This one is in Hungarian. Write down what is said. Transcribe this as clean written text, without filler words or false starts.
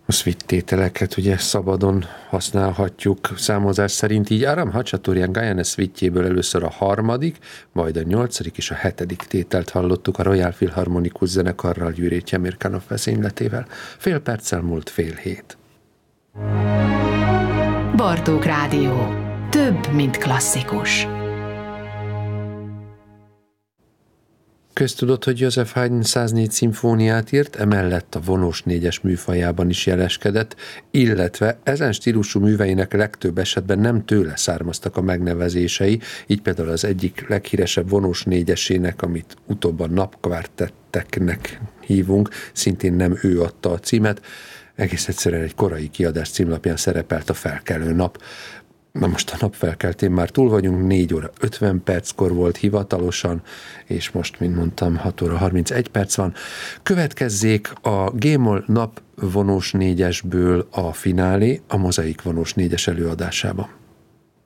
A suite tételeket ugye szabadon használhatjuk számozás szerint, így Aram Hacsaturjan Guyana suite-jéből először a 3., majd a 8. és a 7. tételt hallottuk a Royal Philharmonikus zenekarral Győré Csemirkanov vezényletével. Fél perccel múlt 6:30. Bartók Rádió. Több, mint klasszikus. Köztudott, hogy Joseph Haydn 104 szimfóniát írt, emellett a vonós négyes műfajában is jeleskedett, illetve ezen stílusú műveinek legtöbb esetben nem tőle származtak a megnevezései, így például az egyik leghíresebb vonós négyesének, amit utóbb a napkvártetteknek hívunk, szintén nem ő adta a címet, egész egyszerűen egy korai kiadás címlapján szerepelt a Felkelő nap. Na most a napfelkeltén már túl vagyunk, 4 óra 50 perckor volt hivatalosan, és most, mint mondtam, 6 óra 31 perc van. Következzék a G-moll napvonós négyesből a finálé, a Mozaik vonós négyes előadásában.